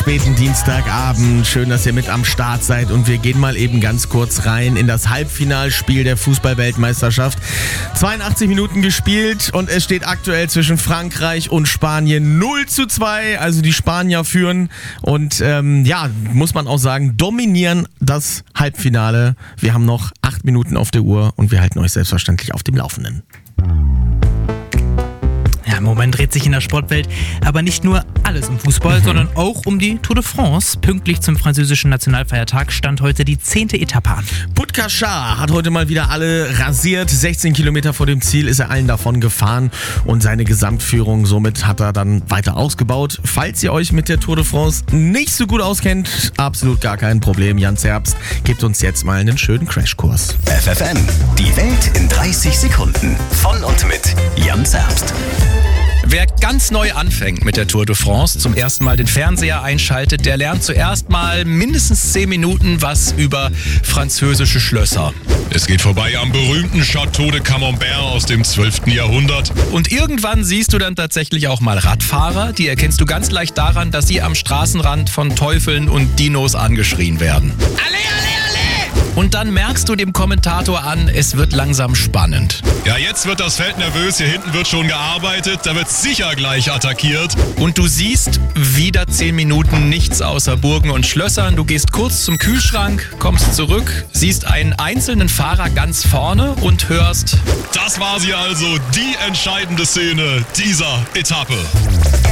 späten Dienstagabend. Schön, dass ihr mit am Start seid und wir gehen mal eben ganz kurz rein in das Halbfinalspiel der Fußball-Weltmeisterschaft. 82 Minuten gespielt und es steht aktuell zwischen Frankreich und Spanien 0:2. Also die Spanier führen und muss man auch sagen, dominieren das Halbfinale. Wir haben noch 8 Minuten auf der Uhr und wir halten euch selbstverständlich auf dem Laufenden. Ja, im Moment dreht sich in der Sportwelt aber nicht nur alles um Fußball, sondern auch um die Tour de France. Pünktlich zum französischen Nationalfeiertag stand heute die 10. Etappe an. Pogačar hat heute mal wieder alle rasiert. 16 Kilometer vor dem Ziel ist er allen davon gefahren und seine Gesamtführung somit hat er dann weiter ausgebaut. Falls ihr euch mit der Tour de France nicht so gut auskennt, absolut gar kein Problem. Jan Zerbst gibt uns jetzt mal einen schönen Crashkurs. FFN, die Welt in 30 Sekunden. Von und mit Jan Zerbst. Wer ganz neu anfängt mit der Tour de France, zum ersten Mal den Fernseher einschaltet, der lernt zuerst mal mindestens 10 Minuten was über französische Schlösser. Es geht vorbei am berühmten Château de Camembert aus dem 12. Jahrhundert. Und irgendwann siehst du dann tatsächlich auch mal Radfahrer. Die erkennst du ganz leicht daran, dass sie am Straßenrand von Teufeln und Dinos angeschrien werden. Alle! Und dann merkst du dem Kommentator an, es wird langsam spannend. Ja, jetzt wird das Feld nervös, hier hinten wird schon gearbeitet, da wird sicher gleich attackiert. Und du siehst wieder 10 Minuten nichts außer Burgen und Schlössern. Du gehst kurz zum Kühlschrank, kommst zurück, siehst einen einzelnen Fahrer ganz vorne und hörst: Das war sie also, die entscheidende Szene dieser Etappe.